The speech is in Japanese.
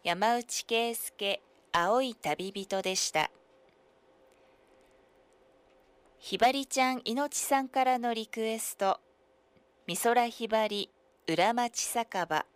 山内圭介、青い旅人でした。ひばりちゃんいのちさんからのリクエスト、美空ひばり、裏町酒場。